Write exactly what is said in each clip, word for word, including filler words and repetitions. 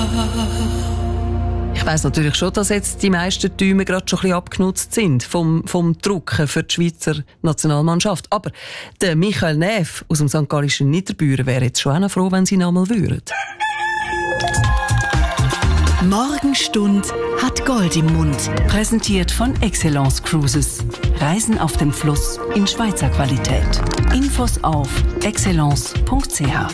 Ich weiss natürlich schon, dass jetzt die meisten Däume gerade schon ein bisschen abgenutzt sind vom, vom Drucken für die Schweizer Nationalmannschaft. Aber der Michael Näf aus dem Sankt Gallischen Niederbüren wäre jetzt schon auch noch froh, wenn sie ihn einmal würden. Morgenstund hat Gold im Mund. Präsentiert von Excellence Cruises. Reisen auf dem Fluss in Schweizer Qualität. Infos auf excellence punkt c h.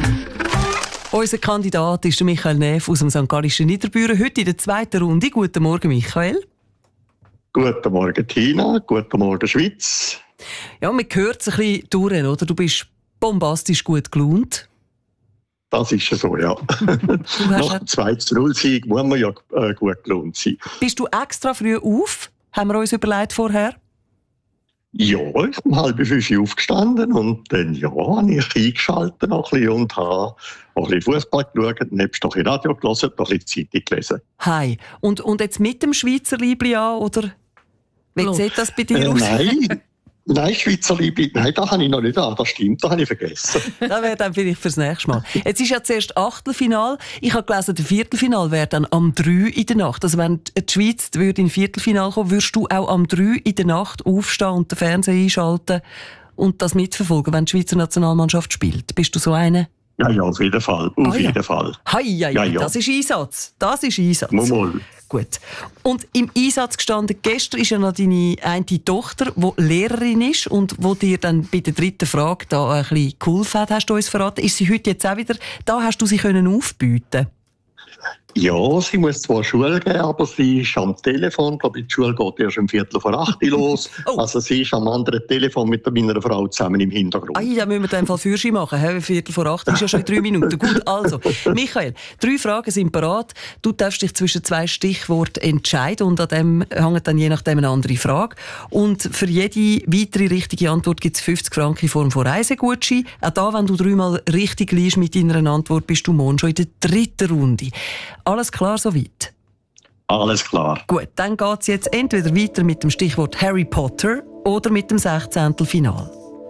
Unser Kandidat ist der Michael Näf aus dem Sankt Gallischen Niederbüren. Heute in der zweiten Runde. Guten Morgen, Michael. Guten Morgen, Tina. Guten Morgen, Schweiz. Ja, man hört es ein bisschen durch, oder? Du bist bombastisch gut gelaunt. Das ist ja so, ja. Nach dem zwei zu null Sieg muss man ja äh, gut gelaunt sein. Bist du extra früh auf? Haben wir uns überlegt vorher? Ja, ich bin halb fünf Uhr aufgestanden und dann ja, habe ich eingeschaltet noch ein bisschen und habe auch ein bisschen Fußball geschaut, nebst noch ein Radio gelesen, noch ein bisschen Zeitung gelesen. Hi. Und, und jetzt mit dem Schweizer Liebli an, oder wie Los. sieht das bei dir äh, aus? Nein, nein, Schweizer Liebe, nein, das habe ich noch nicht an, das stimmt, das habe ich vergessen. Das wäre dann vielleicht fürs nächste Mal. Jetzt ist ja zuerst Achtelfinal. Ich habe gelesen, der Viertelfinal wäre dann am drei in der Nacht. Also wenn die Schweiz würde in Viertelfinal kommen, würdest du auch am drei in der Nacht aufstehen und den Fernseher einschalten und das mitverfolgen, wenn die Schweizer Nationalmannschaft spielt? Bist du so eine? Ja, ja, auf jeden Fall, auf Ah, ja. jeden Fall. Hei, hei, Ja, hei, ja. das ist Einsatz. Das ist Einsatz. Mal, mal. Gut. Und im Einsatz gestanden, gestern ist ja noch deine eine Tochter, die Lehrerin ist und wo dir dann bei der dritten Frage da ein bisschen geholfen hat, hast du uns verraten. Ist sie heute jetzt auch wieder da? Hast du sie können aufbieten? Ja, sie muss zwar Schule gehen, aber sie ist am Telefon. Ich glaube, die Schule geht erst um Viertel vor acht los. Oh. Also sie ist am anderen Telefon mit meiner Frau zusammen im Hintergrund. Ei, da müssen wir den Fall Führerschein machen. He? Viertel vor acht ist ja schon in drei Minuten. Gut, also, Michael, drei Fragen sind parat. Du darfst dich zwischen zwei Stichworten entscheiden und an dem hängt dann je nachdem eine andere Frage. Und für jede weitere richtige Antwort gibt es fünfzig Franken in Form von Reisegutschein. Auch da, wenn du dreimal richtig liegst mit deiner Antwort, bist du morgen schon in der dritten Runde. Alles klar soweit? Alles klar. Gut, dann geht es jetzt entweder weiter mit dem Stichwort Harry Potter oder mit dem sechzehnten Final.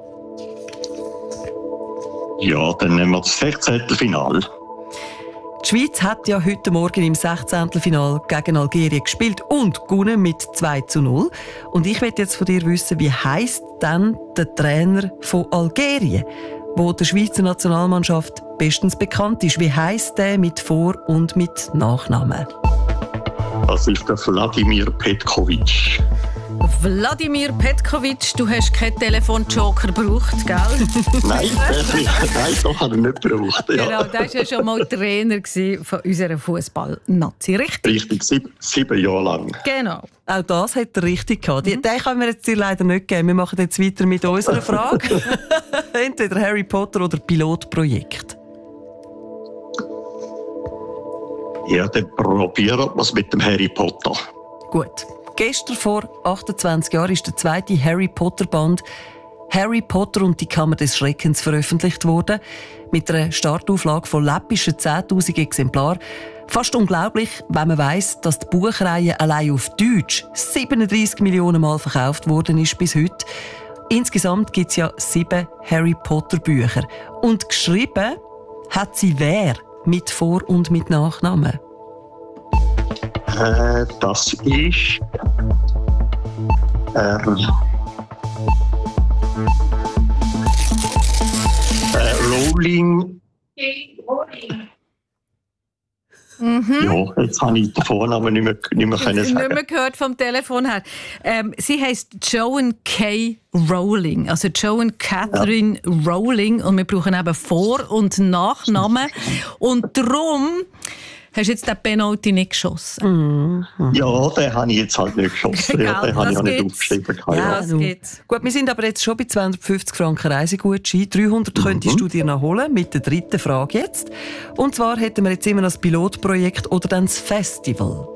Ja, dann nehmen wir das sechzehnte Final. Die Schweiz hat ja heute Morgen im sechzehnten Final gegen Algerien gespielt und gewonnen mit zwei zu null. Und ich möchte jetzt von dir wissen, wie heisst denn der Trainer von Algerien, wo der Schweizer Nationalmannschaft bestens bekannt ist? Wie heisst der mit Vor- und mit Nachnamen? Das ist der Wladimir Petkovic. Wladimir Petkovic, du hast keinen Telefonjoker gebraucht, gell? Nein, wirklich, nein, das hat er nicht gebraucht. Ja. Genau, der war ja schon mal Trainer von unserer Fußball-Nazi, richtig? Richtig, sieb, sieben Jahre lang. Genau. Auch das hat er richtig gehabt. Mhm. Den können wir jetzt dir leider nicht geben. Wir machen jetzt weiter mit unserer Frage. Entweder Harry Potter oder Pilotprojekt. Ja, dann probieren wir es mit dem Harry Potter. Gut. Gestern vor achtundzwanzig Jahren ist der zweite Harry Potter Band Harry Potter und die Kammer des Schreckens veröffentlicht worden. Mit einer Startauflage von läppischen zehntausend Exemplaren. Fast unglaublich, wenn man weiss, dass die Buchreihe allein auf Deutsch siebenunddreissig Millionen Mal verkauft worden ist bis heute. Insgesamt gibt es ja sieben Harry Potter Bücher. Und geschrieben hat sie wer mit Vor- und mit Nachnamen? Äh, das ist... Ähm, äh, Rowling... Mhm. Ja, jetzt habe ich den Vornamen nicht mehr, nicht mehr können sagen. Nicht mehr gehört vom Telefon her. Ähm, sie heisst Joan K. Rowling, also Joan Catherine ja. Rowling, und wir brauchen eben Vor- und Nachnamen. Und darum hast du jetzt den Penalty nicht geschossen. Mhm. Ja, den habe ich jetzt halt nicht geschossen. Ja, den habe ich auch nicht gibt's. aufgeschrieben. Ja, Ja. das gibt's. Gut, wir sind aber jetzt schon bei zweihundertfünfzig Franken Reisegutschein. dreihundert mhm. könntest du dir noch holen, mit der dritten Frage jetzt. Und zwar hätten wir jetzt immer das Pilotprojekt oder dann das Festival.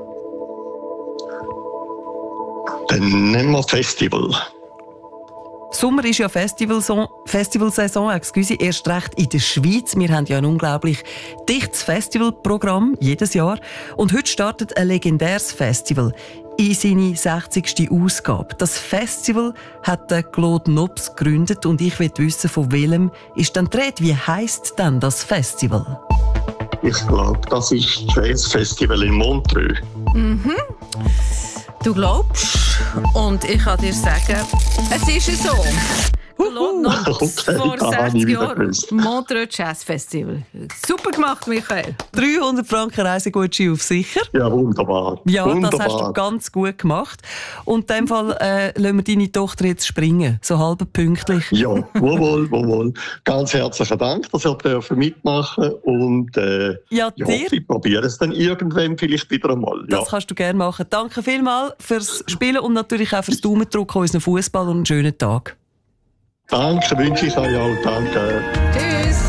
Dann nehmen wir Festival. Sommer ist ja Festivalsaison, Festivalsaison, excuse, erst recht in der Schweiz. Wir haben ja ein unglaublich dichtes Festivalprogramm jedes Jahr. Und heute startet ein legendäres Festival in seine sechzigste Ausgabe. Das Festival hat der Claude Nobs gegründet und ich will wissen, von welchem ist dann die Rede. Wie heisst denn das Festival? Ich glaube, das ist das Jazzfestival in Montreux. Mhm. Du glaubst, und ich kann dir sagen, es ist so. Noch Okay, vor da habe ich sechzig wieder Jahren gewusst. Montreux Jazz Festival. Super gemacht, Michael. dreihundert Franken Reisegutschein auf sicher. Ja, wunderbar. Ja, wunderbar. das hast du ganz gut gemacht. Und in dem Fall äh, lassen wir deine Tochter jetzt springen, so halb pünktlich. Ja, wohl, wohl. Ganz herzlichen Dank, dass ihr dürfen mitmachen und äh, Ja, ja, dir. ich probiere es dann irgendwann vielleicht wieder einmal. Ja. Das kannst du gerne machen. Danke vielmals fürs Spielen und natürlich auch fürs Daumendrücken an unseren Fußball und einen schönen Tag. Danke, wünsche ich euch auch. Danke. Tschüss.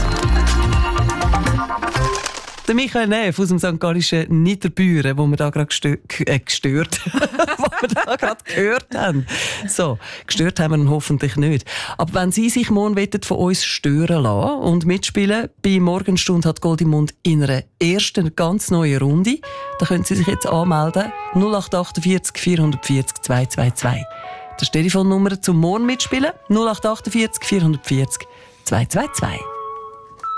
Der Michael Neff aus dem Sankt Gallischen Niederbüren, wo wir da gerade gestö äh, gestört, wo wir da gerade gehört haben. So, gestört haben wir ihn hoffentlich nicht. Aber wenn Sie sich morgen von uns stören lassen und mitspielen, bei Morgenstunde hat Goldimund in einer ersten ganz neuen Runde, dann können Sie sich jetzt anmelden. null acht achtundvierzig vierhundertvierzig zweihundertzweiundzwanzig. Das ist die Telefonnummer zum Morgen mitspielen. null acht achtundvierzig vierhundertvierzig zweihundertzweiundzwanzig.